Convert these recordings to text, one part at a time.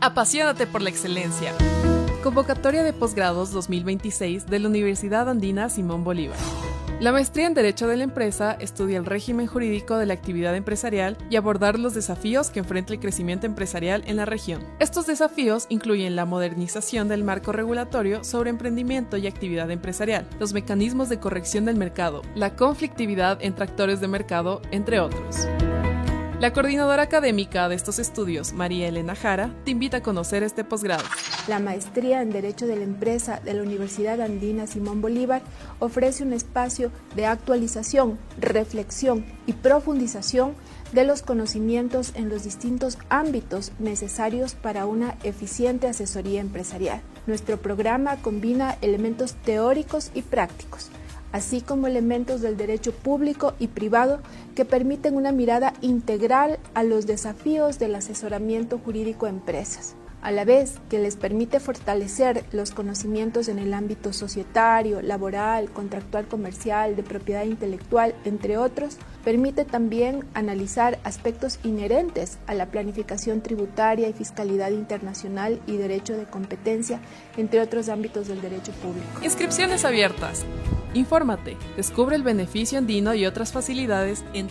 Apasionate por la excelencia. Convocatoria de posgrados 2026 de la Universidad Andina Simón Bolívar. La maestría en Derecho de la Empresa estudia el régimen jurídico de la actividad empresarial y abordar los desafíos que enfrenta el crecimiento empresarial en la región. Estos desafíos incluyen la modernización del marco regulatorio sobre emprendimiento y actividad empresarial, los mecanismos de corrección del mercado, la conflictividad entre actores de mercado, entre otros. La coordinadora académica de estos estudios, María Elena Jara, te invita a conocer este posgrado. La maestría en Derecho de la Empresa de la Universidad Andina Simón Bolívar ofrece un espacio de actualización, reflexión y profundización de los conocimientos en los distintos ámbitos necesarios para una eficiente asesoría empresarial. Nuestro programa combina elementos teóricos y prácticos, así como elementos del derecho público y privado que permiten una mirada integral a los desafíos del asesoramiento jurídico a empresas, a la vez que les permite fortalecer los conocimientos en el ámbito societario, laboral, contractual comercial, de propiedad intelectual, entre otros. Permite también analizar aspectos inherentes a la planificación tributaria y fiscalidad internacional y derecho de competencia, entre otros ámbitos del derecho público. Inscripciones abiertas. Infórmate, descubre el beneficio andino y otras facilidades en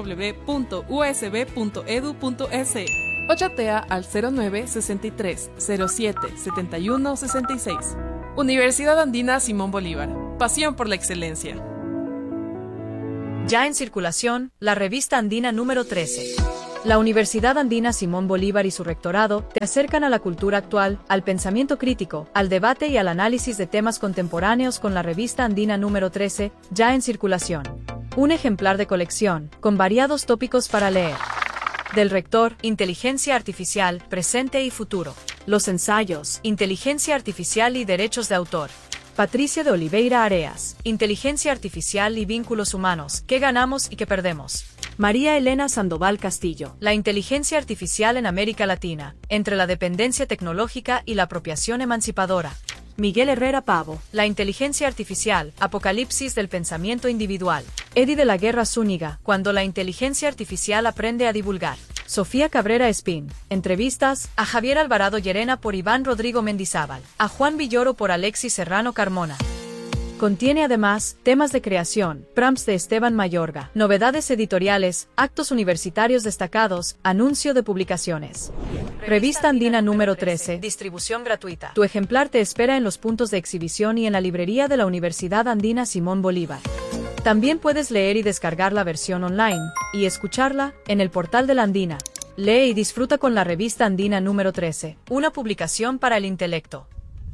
www.usb.edu.es o chatea al 09 63 07 71 66. Universidad Andina Simón Bolívar. Pasión por la excelencia. Ya en circulación, la revista andina número 13. La Universidad Andina Simón Bolívar y su rectorado te acercan a la cultura actual, al pensamiento crítico, al debate y al análisis de temas contemporáneos con la revista andina número 13, ya en circulación. Un ejemplar de colección, con variados tópicos para leer. Del rector, Inteligencia Artificial, Presente y Futuro. Los ensayos, Inteligencia Artificial y Derechos de Autor. Patricia de Oliveira Areas, Inteligencia Artificial y Vínculos Humanos, ¿qué ganamos y qué perdemos? María Elena Sandoval Castillo, la inteligencia artificial en América Latina, entre la dependencia tecnológica y la apropiación emancipadora. Miguel Herrera Pavo, la inteligencia artificial, apocalipsis del pensamiento individual. Eddie de la Guerra Zúñiga, cuando la inteligencia artificial aprende a divulgar. Sofía Cabrera Espín, entrevistas a Javier Alvarado Llerena por Iván Rodrigo Mendizábal, a Juan Villoro por Alexis Serrano Carmona. Contiene además temas de creación, prompts de Esteban Mayorga, novedades editoriales, actos universitarios destacados, anuncio de publicaciones. Revista Andina número 13, distribución gratuita. Tu ejemplar te espera en los puntos de exhibición y en la librería de la Universidad Andina Simón Bolívar. También puedes leer y descargar la versión online, y escucharla, en el portal de la Andina. Lee y disfruta con la revista Andina número 13, una publicación para el intelecto.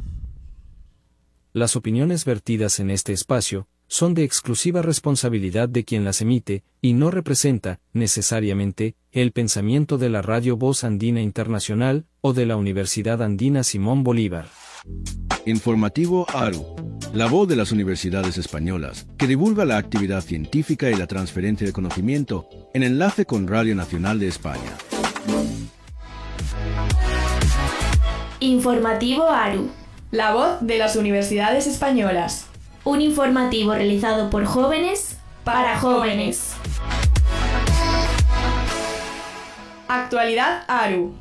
Las opiniones vertidas en este espacio son de exclusiva responsabilidad de quien las emite, y no representa, necesariamente, el pensamiento de la Radio Voz Andina Internacional o de la Universidad Andina Simón Bolívar. Informativo ARU, la voz de las universidades españolas, que divulga la actividad científica y la transferencia de conocimiento en enlace con Radio Nacional de España. Informativo ARU, la voz de las universidades españolas. Un informativo realizado por jóvenes para jóvenes. Actualidad ARU.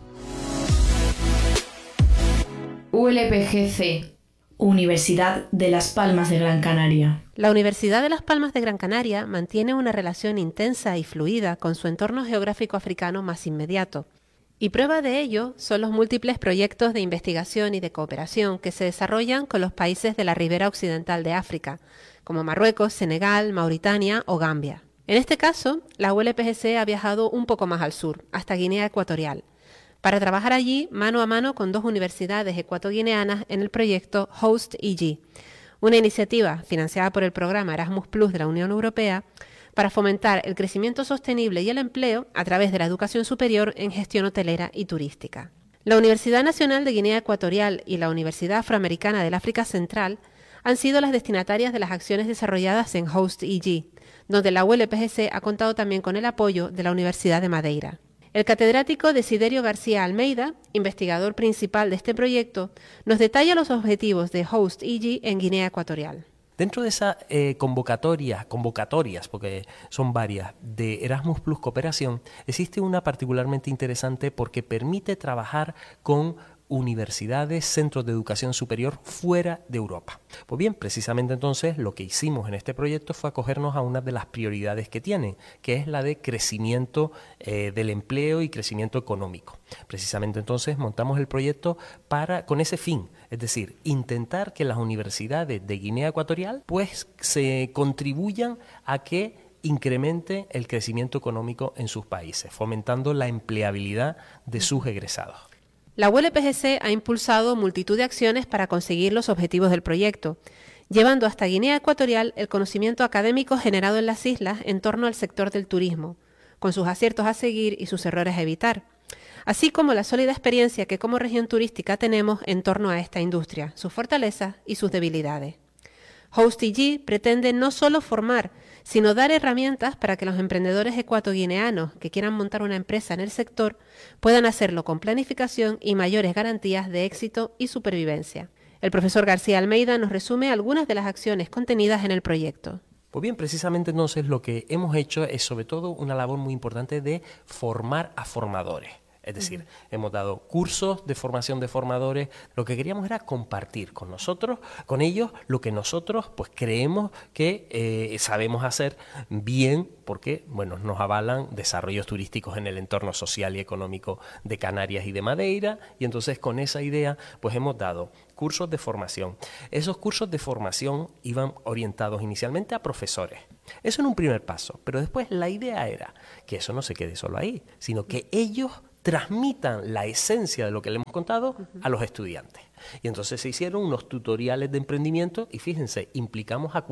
ULPGC, Universidad de Las Palmas de Gran Canaria. La Universidad de Las Palmas de Gran Canaria mantiene una relación intensa y fluida con su entorno geográfico africano más inmediato. Y prueba de ello son los múltiples proyectos de investigación y de cooperación que se desarrollan con los países de la ribera occidental de África, como Marruecos, Senegal, Mauritania o Gambia. En este caso, la ULPGC ha viajado un poco más al sur, hasta Guinea Ecuatorial, para trabajar allí mano a mano con dos universidades ecuatoguineanas en el proyecto HOST-EG, una iniciativa financiada por el programa Erasmus Plus de la Unión Europea para fomentar el crecimiento sostenible y el empleo a través de la educación superior en gestión hotelera y turística. La Universidad Nacional de Guinea Ecuatorial y la Universidad Afroamericana del África Central han sido las destinatarias de las acciones desarrolladas en HOST-EG, donde la ULPGC ha contado también con el apoyo de la Universidad de Madeira. El catedrático Desiderio García Almeida, investigador principal de este proyecto, nos detalla los objetivos de HOST-EG en Guinea Ecuatorial. Dentro de esa convocatorias, porque son varias, de Erasmus Plus Cooperación, existe una particularmente interesante porque permite trabajar con universidades, centros de educación superior fuera de Europa. Pues bien, precisamente entonces lo que hicimos en este proyecto fue acogernos a una de las prioridades que tienen, que es la de crecimiento del empleo y crecimiento económico. Precisamente entonces montamos el proyecto con ese fin, es decir, intentar que las universidades de Guinea Ecuatorial pues se contribuyan a que incremente el crecimiento económico en sus países, fomentando la empleabilidad de sus egresados. La ULPGC ha impulsado multitud de acciones para conseguir los objetivos del proyecto, llevando hasta Guinea Ecuatorial el conocimiento académico generado en las islas en torno al sector del turismo, con sus aciertos a seguir y sus errores a evitar, así como la sólida experiencia que como región turística tenemos en torno a esta industria, sus fortalezas y sus debilidades. HostEG pretende no solo formar, sino dar herramientas para que los emprendedores ecuatoguineanos que quieran montar una empresa en el sector puedan hacerlo con planificación y mayores garantías de éxito y supervivencia. El profesor García Almeida nos resume algunas de las acciones contenidas en el proyecto. Pues bien, precisamente entonces lo que hemos hecho es sobre todo una labor muy importante de formar a formadores. Es decir, hemos dado cursos de formación de formadores. Lo que queríamos era compartir con ellos, lo que nosotros pues creemos que sabemos hacer bien, porque bueno, nos avalan desarrollos turísticos en el entorno social y económico de Canarias y de Madeira, y entonces con esa idea pues hemos dado cursos de formación. Esos cursos de formación iban orientados inicialmente a profesores. Eso en un primer paso, pero después la idea era que eso no se quede solo ahí, sino que ellos transmitan la esencia de lo que le hemos contado a los estudiantes. Y entonces se hicieron unos tutoriales de emprendimiento y fíjense, implicamos a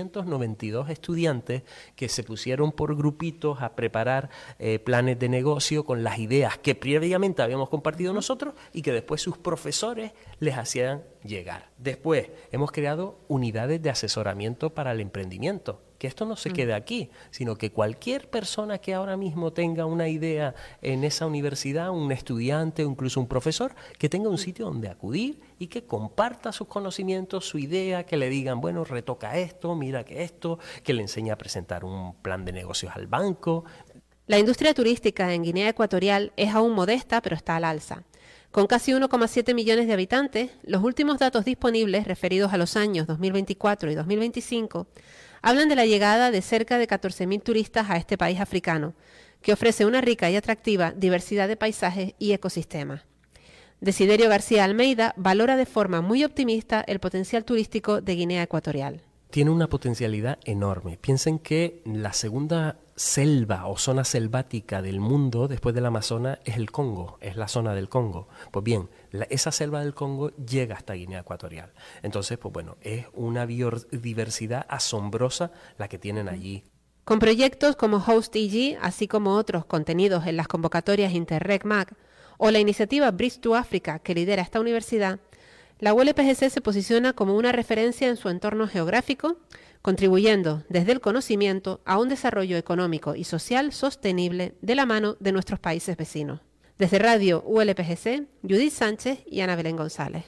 492 estudiantes que se pusieron por grupitos a preparar planes de negocio con las ideas que previamente habíamos compartido nosotros y que después sus profesores les hacían llegar. Después hemos creado unidades de asesoramiento para el emprendimiento. Que esto no se quede aquí, sino que cualquier persona que ahora mismo tenga una idea en esa universidad, un estudiante o incluso un profesor, que tenga un sitio donde acudir y que comparta sus conocimientos, su idea, que le digan, bueno, retoca esto, mira que esto, que le enseñe a presentar un plan de negocios al banco. La industria turística en Guinea Ecuatorial es aún modesta, pero está al alza. Con casi 1,7 millones de habitantes, los últimos datos disponibles referidos a los años 2024 y 2025 hablan de la llegada de cerca de 14.000 turistas a este país africano, que ofrece una rica y atractiva diversidad de paisajes y ecosistemas. Desiderio García Almeida valora de forma muy optimista el potencial turístico de Guinea Ecuatorial. Tiene una potencialidad enorme. Piensen que la segunda selva o zona selvática del mundo después del Amazonas es el Congo, es la zona del Congo. Pues bien, esa selva del Congo llega hasta Guinea Ecuatorial. Entonces, pues bueno, es una biodiversidad asombrosa la que tienen allí. Con proyectos como HostEG, así como otros contenidos en las convocatorias Interreg-MAC o la iniciativa Bridge to Africa que lidera esta universidad, la ULPGC se posiciona como una referencia en su entorno geográfico, contribuyendo desde el conocimiento a un desarrollo económico y social sostenible de la mano de nuestros países vecinos. Desde Radio ULPGC, Judith Sánchez y Ana Belén González.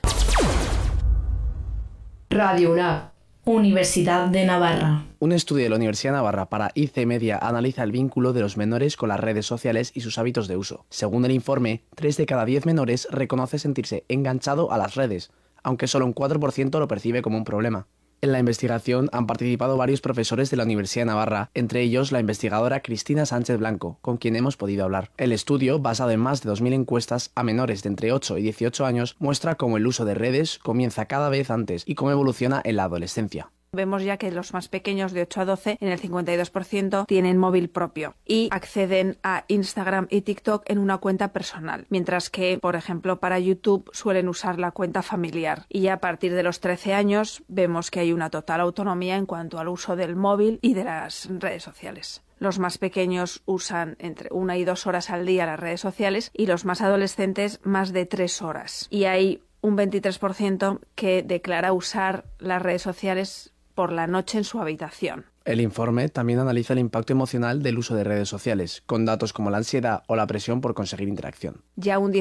Radio UNAV, Universidad de Navarra. Un estudio de la Universidad de Navarra para IC Media analiza el vínculo de los menores con las redes sociales y sus hábitos de uso. Según el informe, 3 de cada 10 menores reconoce sentirse enganchado a las redes, aunque solo un 4% lo percibe como un problema. En la investigación han participado varios profesores de la Universidad de Navarra, entre ellos la investigadora Cristina Sánchez Blanco, con quien hemos podido hablar. El estudio, basado en más de 2.000 encuestas a menores de entre 8 y 18 años, muestra cómo el uso de redes comienza cada vez antes y cómo evoluciona en la adolescencia. Vemos ya que los más pequeños de 8 a 12, en el 52%, tienen móvil propio y acceden a Instagram y TikTok en una cuenta personal, mientras que, por ejemplo, para YouTube suelen usar la cuenta familiar. Y ya a partir de los 13 años vemos que hay una total autonomía en cuanto al uso del móvil y de las redes sociales. Los más pequeños usan entre 1 y 2 horas al día las redes sociales y los más adolescentes más de 3 horas. Y hay un 23% que declara usar las redes sociales por la noche en su habitación. El informe también analiza el impacto emocional del uso de redes sociales, con datos como la ansiedad o la presión por conseguir interacción. Ya un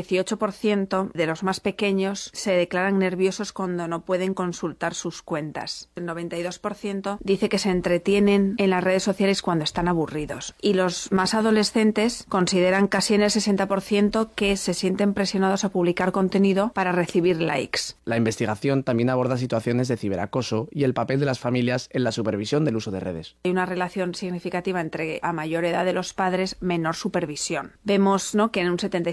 18% de los más pequeños se declaran nerviosos cuando no pueden consultar sus cuentas. El 92% dice que se entretienen en las redes sociales cuando están aburridos. Y los más adolescentes consideran casi en el 60% que se sienten presionados a publicar contenido para recibir likes. La investigación también aborda situaciones de ciberacoso y el papel de las familias en la supervisión del uso de redes. Hay una relación significativa entre a mayor edad de los padres, menor supervisión. Vemos, ¿no?, que en un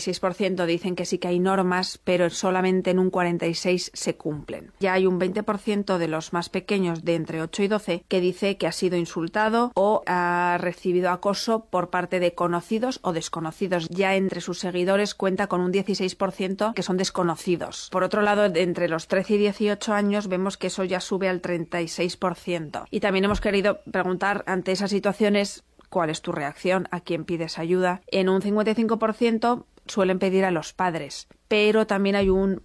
76% dicen que sí que hay normas, pero solamente en un 46% se cumplen. Ya hay un 20% de los más pequeños de entre 8 y 12 que dice que ha sido insultado o ha recibido acoso por parte de conocidos o desconocidos. Ya entre sus seguidores cuenta con un 16% que son desconocidos. Por otro lado, entre los 13 y 18 años vemos que eso ya sube al 36%. Y también hemos querido preguntar ante esas situaciones cuál es tu reacción, a quién pides ayuda. En un 55% suelen pedir a los padres, pero también hay un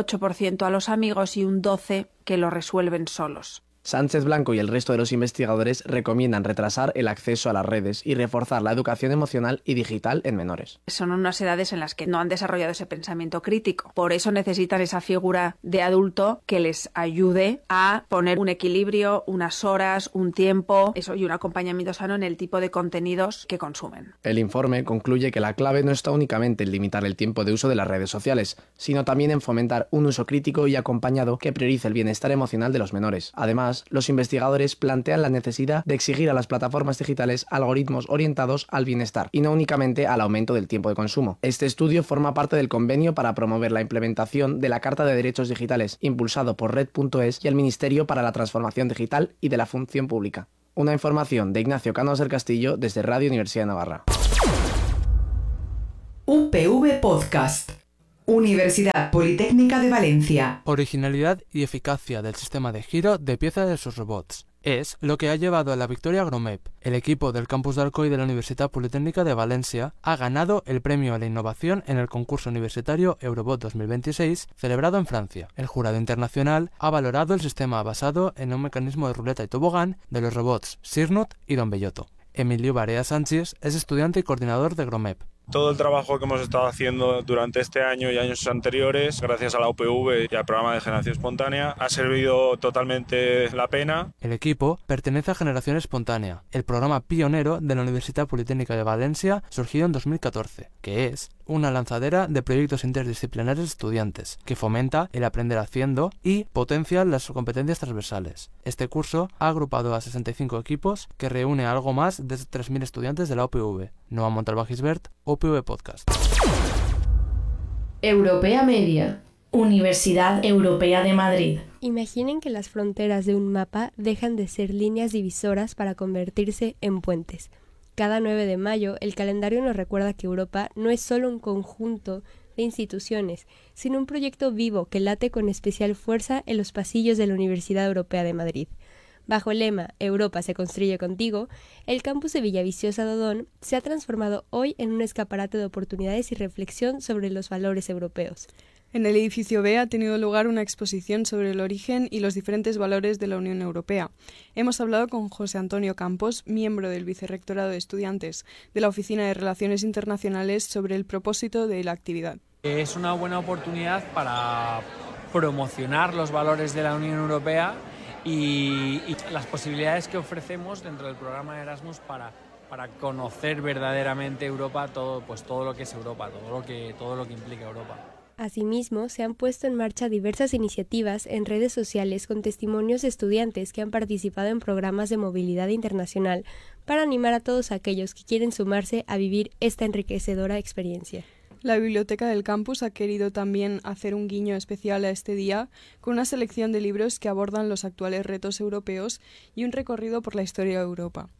28% a los amigos y un 12% que lo resuelven solos. Sánchez Blanco y el resto de los investigadores recomiendan retrasar el acceso a las redes y reforzar la educación emocional y digital en menores. Son unas edades en las que no han desarrollado ese pensamiento crítico. Por eso necesitan esa figura de adulto que les ayude a poner un equilibrio, unas horas, un tiempo, eso, y un acompañamiento sano en el tipo de contenidos que consumen. El informe concluye que la clave no está únicamente en limitar el tiempo de uso de las redes sociales, sino también en fomentar un uso crítico y acompañado que priorice el bienestar emocional de los menores. Además, los investigadores plantean la necesidad de exigir a las plataformas digitales algoritmos orientados al bienestar y no únicamente al aumento del tiempo de consumo. Este estudio forma parte del convenio para promover la implementación de la Carta de Derechos Digitales, impulsado por Red.es y el Ministerio para la Transformación Digital y de la Función Pública. Una información de Ignacio Cánovas del Castillo desde Radio Universidad de Navarra. UPV Podcast. Universidad Politécnica de Valencia. Originalidad y eficacia del sistema de giro de pieza de sus robots. Es lo que ha llevado a la victoria a Gromep. El equipo del campus de Alcoy de la Universidad Politécnica de Valencia ha ganado el premio a la innovación en el concurso universitario Eurobot 2026 celebrado en Francia. El jurado internacional ha valorado el sistema basado en un mecanismo de ruleta y tobogán de los robots Sirnut y Don Bellotto. Emilio Barea Sánchez es estudiante y coordinador de Gromep. Todo el trabajo que hemos estado haciendo durante este año y años anteriores, gracias a la UPV y al programa de generación espontánea, ha servido totalmente la pena. El equipo pertenece a Generación Espontánea, el programa pionero de la Universidad Politécnica de Valencia, surgido en 2014, que es una lanzadera de proyectos interdisciplinares de estudiantes, que fomenta el aprender haciendo y potencia las competencias transversales. Este curso ha agrupado a 65 equipos que reúne a algo más de 3.000 estudiantes de la UPV. Noa Montalbán-Gisbert, UPV Podcast. Europea Media. Universidad Europea de Madrid. Imaginen que las fronteras de un mapa dejan de ser líneas divisoras para convertirse en puentes. Cada 9 de mayo, el calendario nos recuerda que Europa no es solo un conjunto de instituciones, sino un proyecto vivo que late con especial fuerza en los pasillos de la Universidad Europea de Madrid. Bajo el lema Europa se construye contigo, el campus de Villaviciosa de Odón se ha transformado hoy en un escaparate de oportunidades y reflexión sobre los valores europeos. En el edificio B ha tenido lugar una exposición sobre el origen y los diferentes valores de la Unión Europea. Hemos hablado con José Antonio Campos, miembro del Vicerrectorado de Estudiantes de la Oficina de Relaciones Internacionales, sobre el propósito de la actividad. Es una buena oportunidad para promocionar los valores de la Unión Europea y las posibilidades que ofrecemos dentro del programa de Erasmus para conocer verdaderamente Europa, todo lo que es Europa, todo lo que implica Europa. Asimismo, se han puesto en marcha diversas iniciativas en redes sociales con testimonios de estudiantes que han participado en programas de movilidad internacional para animar a todos aquellos que quieren sumarse a vivir esta enriquecedora experiencia. La biblioteca del campus ha querido también hacer un guiño especial a este día con una selección de libros que abordan los actuales retos europeos y un recorrido por la historia de Europa.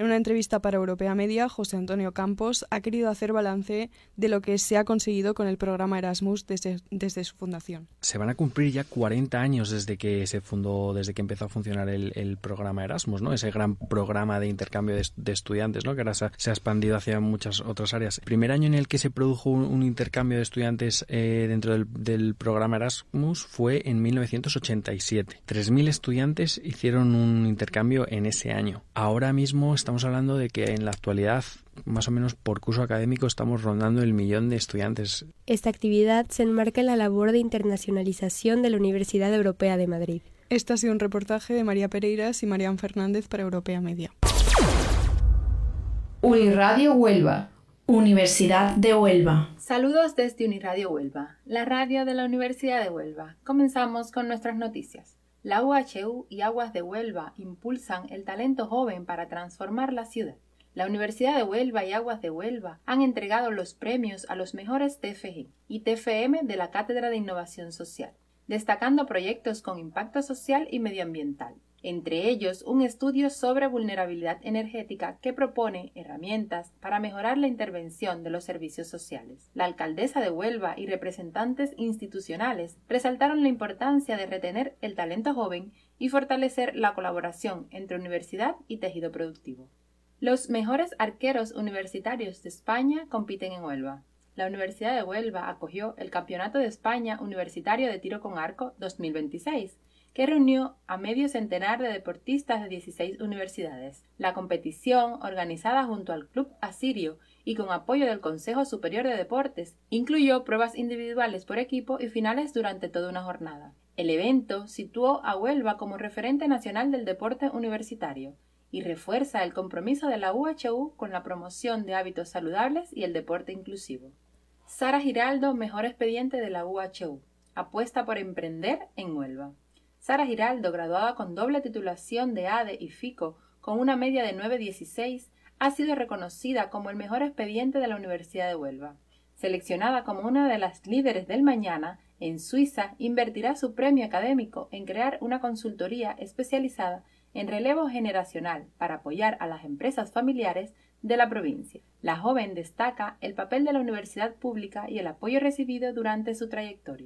En una entrevista para Europea Media, José Antonio Campos ha querido hacer balance de lo que se ha conseguido con el programa Erasmus desde su fundación. Se van a cumplir ya 40 años desde que se fundó, desde que empezó a funcionar el programa Erasmus, ¿no? Ese gran programa de intercambio de estudiantes, ¿no? Que ahora se ha expandido hacia muchas otras áreas. El primer año en el que se produjo un intercambio de estudiantes dentro del programa Erasmus fue en 1987. 3.000 estudiantes hicieron un intercambio en ese año. Ahora mismo estamos hablando de que en la actualidad, más o menos por curso académico, estamos rondando el 1.000.000 de estudiantes. Esta actividad se enmarca en la labor de internacionalización de la Universidad Europea de Madrid. Este ha sido un reportaje de María Pereiras y Marián Fernández para Europea Media. Uniradio Huelva, Universidad de Huelva. Saludos desde Uniradio Huelva, la radio de la Universidad de Huelva. Comenzamos con nuestras noticias. La UHU y Aguas de Huelva impulsan el talento joven para transformar la ciudad. La Universidad de Huelva y Aguas de Huelva han entregado los premios a los mejores TFG y TFM de la Cátedra de Innovación Social, destacando proyectos con impacto social y medioambiental. Entre ellos, un estudio sobre vulnerabilidad energética que propone herramientas para mejorar la intervención de los servicios sociales. La alcaldesa de Huelva y representantes institucionales resaltaron la importancia de retener el talento joven y fortalecer la colaboración entre universidad y tejido productivo. Los mejores arqueros universitarios de España compiten en Huelva. La Universidad de Huelva acogió el Campeonato de España Universitario de Tiro con Arco 2026, que reunió a medio centenar de deportistas de 16 universidades. La competición, organizada junto al Club Asirio y con apoyo del Consejo Superior de Deportes, incluyó pruebas individuales por equipo y finales durante toda una jornada. El evento situó a Huelva como referente nacional del deporte universitario y refuerza el compromiso de la UHU con la promoción de hábitos saludables y el deporte inclusivo. Sara Giraldo, mejor expediente de la UHU, apuesta por emprender en Huelva. Sara Giraldo, graduada con doble titulación de ADE y FICO con una media de 9.16, ha sido reconocida como el mejor expediente de la Universidad de Huelva. Seleccionada como una de las líderes del mañana, en Suiza invertirá su premio académico en crear una consultoría especializada en relevo generacional para apoyar a las empresas familiares de la provincia. La joven destaca el papel de la universidad pública y el apoyo recibido durante su trayectoria.